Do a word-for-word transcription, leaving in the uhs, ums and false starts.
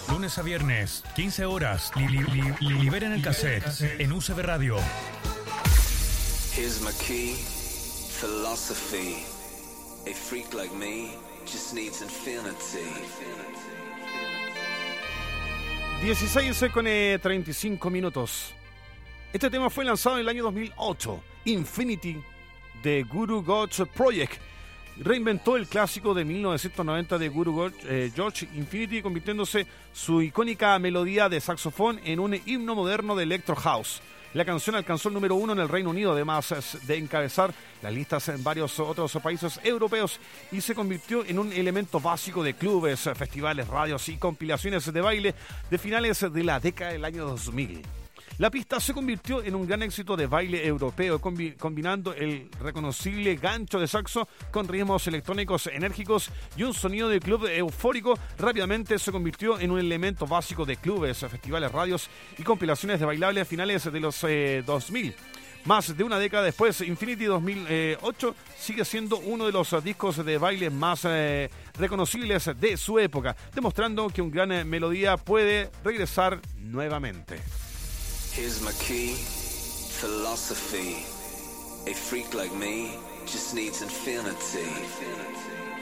Lunes a viernes, quince horas. Li- li- li- liberen el cassette en U C B Radio. Here's my key, philosophy. A freak like me just needs infinity. dieciséis con eh, treinta y cinco minutos. Este tema fue lanzado en el año dos mil ocho. Infinity, de Guru Ghosh Project. Reinventó el clásico de mil novecientos noventa de Guru Ghosh, eh, George Infinity, convirtiéndose su icónica melodía de saxofón en un himno moderno de Electro House. La canción alcanzó el número uno en el Reino Unido, además de encabezar las listas en varios otros países europeos, y se convirtió en un elemento básico de clubes, festivales, radios y compilaciones de baile de finales de la década del año dos mil. La pista se convirtió en un gran éxito de baile europeo, combi- combinando el reconocible gancho de saxo con ritmos electrónicos enérgicos y un sonido de club eufórico. Rápidamente se convirtió en un elemento básico de clubes, festivales, radios y compilaciones de bailable a finales de los eh, dos mil. Más de una década después, Infinity dos mil ocho sigue siendo uno de los discos de baile más eh, reconocibles de su época, demostrando que una gran eh, melodía puede regresar nuevamente. Here's my key, philosophy. A freak like me just needs infinity.